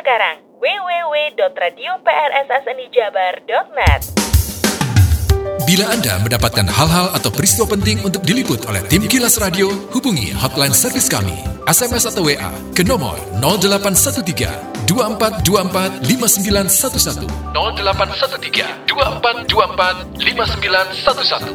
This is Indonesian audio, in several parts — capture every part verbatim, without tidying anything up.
sekarang w w w dot radio p r s s n i jabar dot net. Bila Anda mendapatkan hal-hal atau peristiwa penting untuk diliput oleh tim Kilas Radio, hubungi hotline servis kami, S M S atau W A ke nomor nol delapan satu tiga dua empat dua empat lima sembilan satu satu nol delapan satu tiga dua empat dua empat lima sembilan satu satu.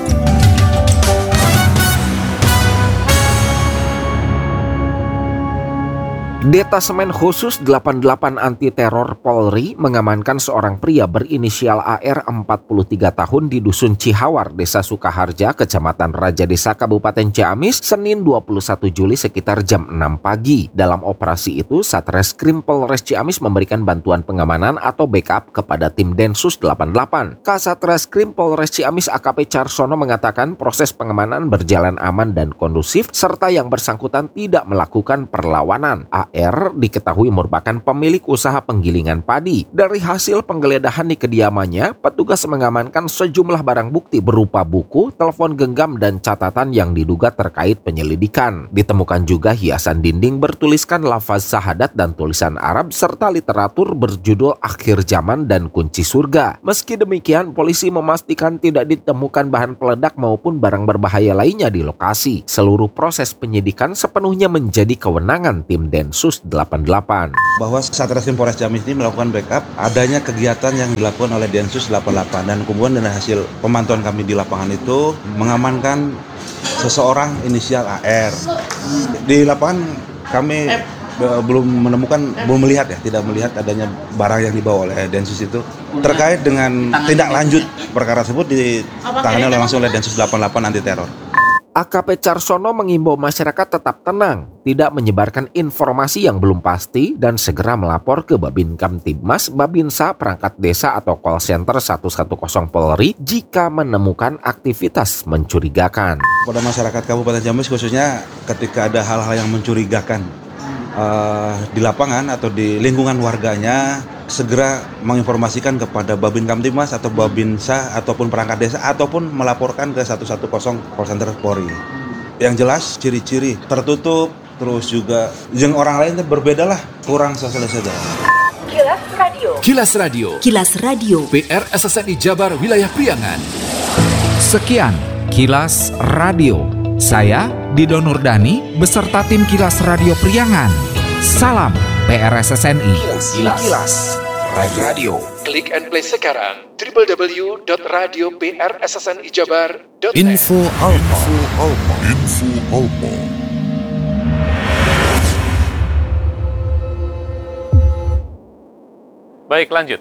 Detasemen Khusus delapan puluh delapan Anti Teror Polri mengamankan seorang pria berinisial A R empat puluh tiga tahun di Dusun Cihawar, Desa Sukaharja, Kecamatan Raja Desa, Kabupaten Ciamis, Senin dua puluh satu Juli sekitar jam enam pagi. Dalam operasi itu, Satreskrim Polres Ciamis memberikan bantuan pengamanan atau backup kepada tim Densus delapan puluh delapan. Kasatreskrim Polres Ciamis A K P Carsono mengatakan proses pengamanan berjalan aman dan kondusif, serta yang bersangkutan tidak melakukan perlawanan. A R diketahui merupakan pemilik usaha penggilingan padi. Dari hasil penggeledahan di kediamannya, petugas mengamankan sejumlah barang bukti berupa buku, telepon genggam, dan catatan yang diduga terkait penyelidikan. Ditemukan juga hiasan dinding bertuliskan lafaz syahadat dan tulisan Arab, serta literatur berjudul Akhir Zaman dan Kunci Surga. Meski demikian, polisi memastikan tidak ditemukan bahan peledak maupun barang berbahaya lainnya di lokasi. Seluruh proses penyidikan sepenuhnya menjadi kewenangan tim Densus delapan puluh delapan. Bahwa Satreskrim Polres Ciamis ini melakukan backup adanya kegiatan yang dilakukan oleh Densus delapan puluh delapan, dan kemudian dari hasil pemantauan kami di lapangan itu mengamankan seseorang inisial A R. Di lapangan kami belum menemukan, belum melihat ya, tidak melihat adanya barang yang dibawa oleh Densus itu. Terkait dengan tindak lanjut perkara tersebut ditangani oleh langsung oleh Densus delapan puluh delapan Anti Teror. A K P Carsono mengimbau masyarakat tetap tenang, tidak menyebarkan informasi yang belum pasti, dan segera melapor ke Babin Kamtibmas, Babinsa, perangkat desa atau call center satu satu nol Polri jika menemukan aktivitas mencurigakan. Pada masyarakat Kabupaten Ciamis khususnya ketika ada hal-hal yang mencurigakan uh, di lapangan atau di lingkungan warganya, segera menginformasikan kepada Babin Kamtibmas atau Babinsa ataupun perangkat desa, ataupun melaporkan ke satu satu nol call center Polri. Yang jelas ciri-ciri tertutup, terus juga yang orang lain berbeda lah, kurang sosialisasi. Kilas Radio. Kilas Radio. Kilas Radio. P R S S N I Jabar Wilayah Priangan. Sekian Kilas Radio. Saya Dido Nurdani beserta tim Kilas Radio Priangan. Salam P R S S N I. Kilas, Kilas Radio. Klik and play sekarang w w w dot radio p r s s n i jabar dot net. Info Alpa. Info Alpa. Baik, lanjut.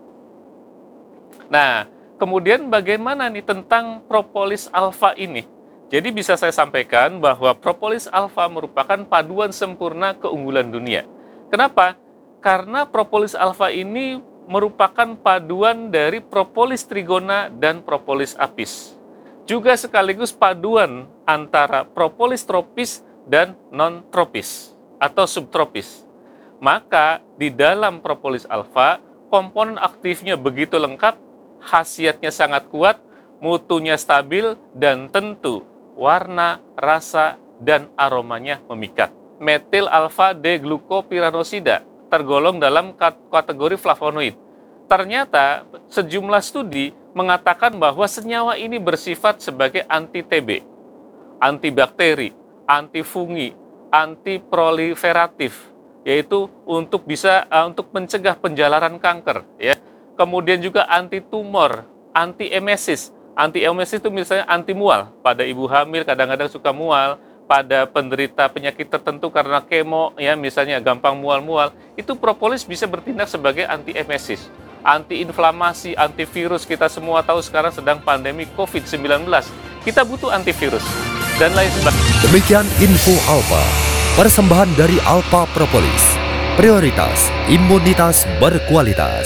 Nah, kemudian bagaimana nih tentang propolis alfa ini? Jadi bisa saya sampaikan bahwa propolis alfa merupakan paduan sempurna keunggulan dunia. Kenapa? Karena propolis alfa ini merupakan paduan dari propolis trigona dan propolis apis. Juga sekaligus paduan antara propolis tropis dan non-tropis atau subtropis. Maka di dalam propolis alfa, komponen aktifnya begitu lengkap, khasiatnya sangat kuat, mutunya stabil, dan tentu warna, rasa, dan aromanya memikat. Metil alfa D-glukopiranosida tergolong dalam kategori flavonoid. Ternyata sejumlah studi mengatakan bahwa senyawa ini bersifat sebagai anti-T B, antibakteri, antifungi, antiproliferatif, yaitu untuk bisa uh, untuk mencegah penjalaran kanker, ya. Kemudian juga anti-tumor, anti-emesis. Anti-emesis itu misalnya anti-mual. Pada ibu hamil kadang-kadang suka mual, pada penderita penyakit tertentu karena kemo, ya misalnya gampang mual-mual, itu propolis bisa bertindak sebagai anti-emesis, anti-inflamasi, antivirus. Kita semua tahu sekarang sedang pandemi covid sembilan belas. Kita butuh antivirus dan lain sebagainya. Demikian Info Alpa, persembahan dari Alpa Propolis. Prioritas imunitas berkualitas.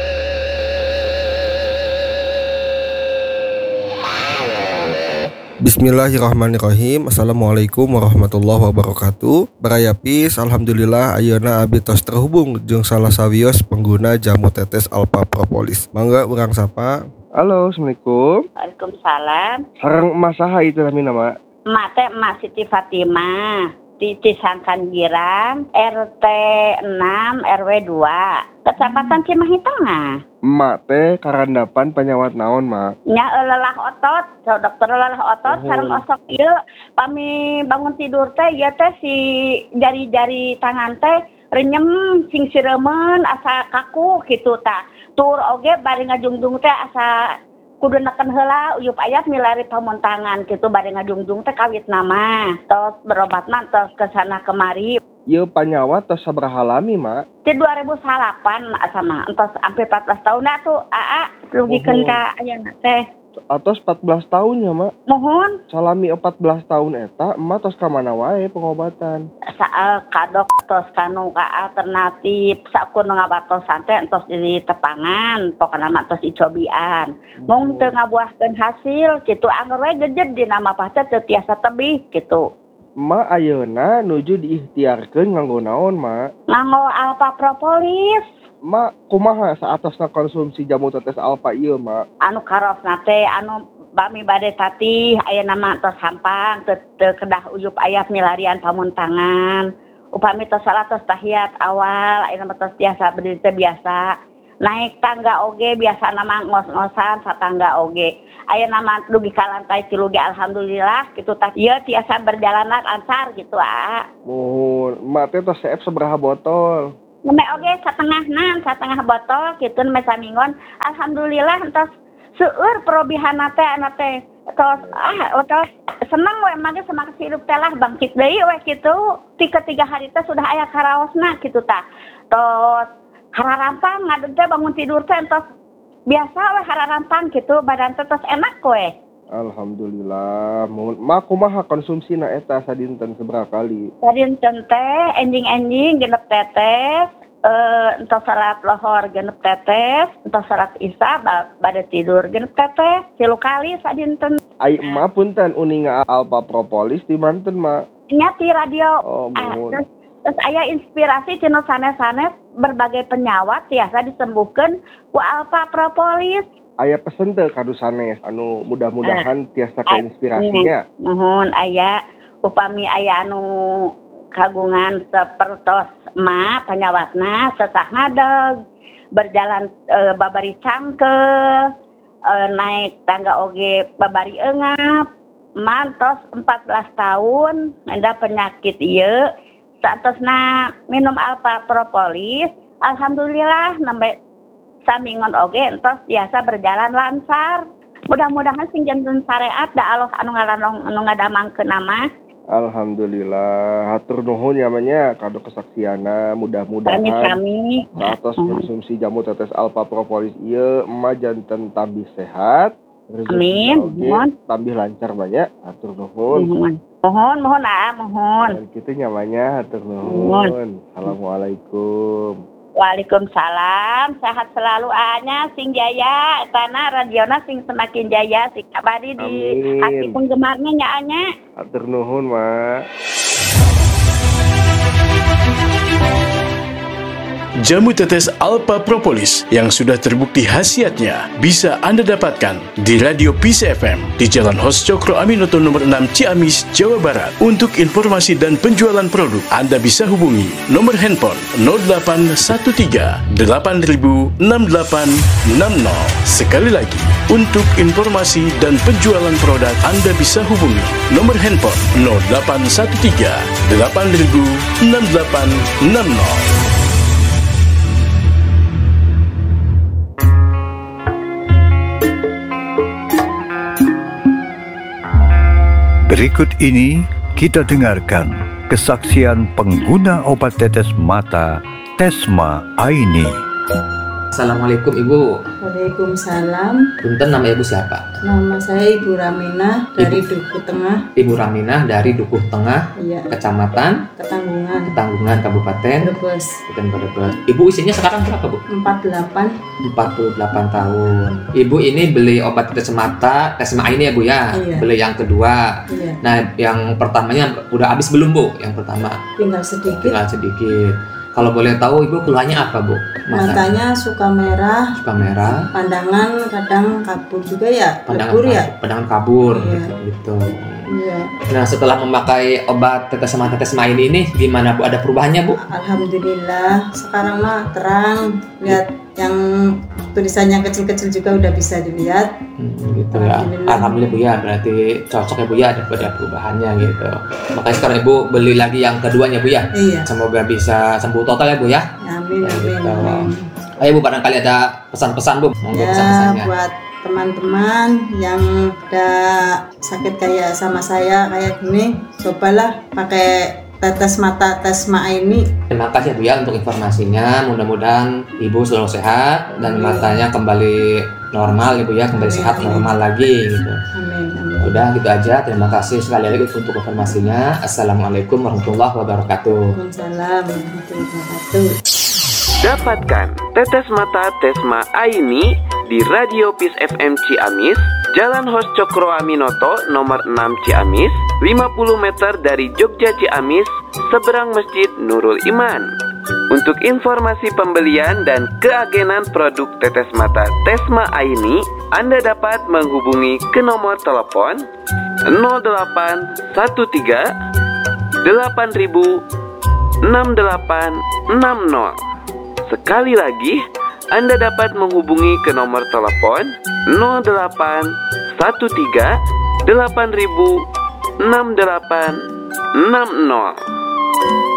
Bismillahirrahmanirrahim. Assalamualaikum warahmatullahi wabarakatuh. Baraya Pis, alhamdulillah ayeuna abdi tos terhubung jeung salah sawios pengguna jamu tetes Alpa Propolis. Mangga urang sapa. Halo, assalamualaikum. Waalaikumsalam. Sareng emas saha itu namina, Mak? Emak teh Emak Siti Fatimah. di Cisangkan Girang, R T enam R W dua, Kecamatan Cimahi Tengah. Emak teh karandapan penyawat naon, Mak? Nya lelah otot, so dokter lelah otot, Oh. sareng osok ieu pami bangun tidur teh ieu teh si jari-jari tangan teh renyem sing siremen asa kaku kitu tah. Tur oge bari ngajungjung teh asa kudu neken heula uyup aya milari pamuntangan kitu bari ngajungjung teh kawit nama. Tos berobat mah tos kesana kemari. Ieu penyawat tos sabaraha lami, Mak? Di dua ribu delapan asa mah entos sampai empat belas tahun dah tuh aa rugikeun ka ayeuna teh. Atos empat belas tahun ya, Mak? Mohon Salami empat belas tahun eta, emak tos ka mana wae pengobatan? saal kadok tos kanu ka alternatif sakur ngabatosan teh entos di tepangan pokona mah tos icobian mung teu ngabuahkeun hasil kitu anggar we gejed dina mah pasti teu tiasa tebih kitu. Emak ayeuna nuju diikhtiarkeun nganggo naon, Mak? Nganggo alfa propolis Mak kumaha saatosna konsumsi jamu tetes alfa ieu, Mak? anu karosna teh anu bami bade tatih ayeuna mah tos hampang teu teu kedah uyup aya milarian pamuntangan upami tos salah tos tahiyat awal ayeuna mah tos biasa berdiri teh biasa naik tangga oge biasa nama ngos-ngosan satangga oge ayeuna mah dugi ka lantai tilu ge alhamdulillah kitu tah ieu tiasa berjalan lancar gitu ah. Mohon, emak teh tos seep sabaraha botol? Neme oge satengahna satengah botol kitu neme samingon alhamdulillah entos seueur perobihanna teh ana teh tos ah tos seneng we mage semangat hidup teh lah bangkit deui we kitu tiga tiga hari teh sudah aya karaosna kitu tah tos hararampang ngadeg teh bangun tidur teh entos biasa we hararampang kitu badan teh tos enak we. Alhamdulillah. Mohon, mak kumaha konsumsina eta sadinten sabaraha kali? Sadinten teh enjing-enjing genep tetes eh entos salat lohor genep tetes, entos salat isya bade tidur genep tetes, tilu kali sadinten. Ai emak punten uninga alfa propolis di manten, Mak? Nya ti radio. Oh, ah, mohon. terus, terus aya inspirasi cenah sanes-sanes berbagai penyawat tiasa disembuhkeun ku alfa propolis. Aya pesen teh kadu sanes anu mudah-mudahan tiasa keinspirasinya. Mohon aya upami aya anu kagungan sapertos emak penyawatna sesah ngadeg berjalan e, babari cangkel e, naik tangga oge babari eungap mantos empat belas tahun ada penyakit ieu saatosna minum alfa propolis alhamdulillah nembe samingon oge entos biasa berjalan lancar. Mudah-mudahan sing janten syariat da Allah anu ngaranong anu ngadamangkeun nama. Alhamdulillah, hatur nuhun namanya kado kesaksiana mudah-mudahan Kami-kami atas konsumsi jamu tetes alfa propolis ieu emak janten tambih sehat. Amin. Mohon tambih lancar banyak. Hatur nuhun. Mohon mohon mohon ah mohon. Dan kitu nyamanya hatur nuhun. Assalamualaikum. Waalaikumsalam, sehat selalu anya sing jaya, tanah radiona sing semakin jaya, sing abadi di Amin. hati penggemarnya nya anya. Hatur nuhun, Mak. Jamu tetes Alpha Propolis yang sudah terbukti khasiatnya bisa Anda dapatkan di Radio Peace F M di Jalan Hos Cokro Aminoto nomor enam Ciamis, Jawa Barat. Untuk informasi dan penjualan produk, Anda bisa hubungi nomor handphone nol delapan satu tiga delapan nol enam delapan enam nol. Sekali lagi, untuk informasi dan penjualan produk, Anda bisa hubungi nomor handphone nol delapan satu tiga delapan nol enam delapan enam nol. Berikut ini kita dengarkan kesaksian pengguna obat tetes mata Tesma Aini. Assalamualaikum Ibu. Waalaikumsalam. Punten, nama Ibu siapa? Nama saya Ibu Raminah dari Ibu. Dukuh Tengah. Ibu Raminah dari Dukuh Tengah, iya. Kecamatan Ketanggungan, Ketanggungan, Kabupaten Brebes. Brebes. Ibu usianya sekarang berapa, Bu? empat puluh delapan. empat puluh delapan tahun. Ibu ini beli obat tetes mata Tesma ini ya, Bu ya? Iya. Beli yang kedua. Iya. Nah, yang pertamanya udah habis belum, Bu? Yang pertama? Tinggal sedikit. Tinggal sedikit. Kalau boleh tahu Ibu keluhannya apa, Bu? Mata. Matanya suka merah. Suka merah. Pandangan kadang kabur juga ya. Pandangan Lebur ya. Pandangan kabur iya. gitu. Iya. Nah, setelah memakai obat tetes mata Tesma ini nih, gimana Bu? Ada perubahannya Bu? Alhamdulillah, sekarang mah terang. Lihat yang tulisannya kecil-kecil juga udah bisa dilihat. Hmm, gitu ya. Alhamdulillah. Alhamdulillah Bu ya, berarti cocok ya Bu ya, ada, ada perubahannya gitu. Makanya sekarang Ibu beli lagi yang keduanya Bu ya. Iya. Semoga bisa sembuh total ya Bu ya. Amin, ya, amin, gitu. amin. Ayo Bu, barangkali ada pesan-pesan Bu, monggo Ya, pesan-pesannya. buat teman-teman yang udah sakit kayak sama saya kayak gini, cobalah pakai tetes mata Tesma ini. Terima kasih Bu ya untuk informasinya. Mudah-mudahan Ibu selalu sehat dan matanya kembali normal Ibu ya, kembali sehat normal lagi gitu. Amin, amin. Udah gitu aja. Terima kasih sekali lagi untuk informasinya. Assalamualaikum warahmatullahi wabarakatuh. Waalaikumsalam warahmatullahi wabarakatuh. Dapatkan tetes mata Tesma Aini di Radio Peace F M Ciamis, Jalan Hos Cokro Aminoto nomor enam Ciamis, lima puluh meter dari Jogja Ciamis, seberang Masjid Nurul Iman. Untuk informasi pembelian dan keagenan produk tetes mata Tesma Aini, Anda dapat menghubungi ke nomor telepon nol delapan satu tiga delapan ribu enam delapan enam nol. Sekali lagi, Anda dapat menghubungi ke nomor telepon nol delapan satu tiga delapan ribu enam delapan enam nol.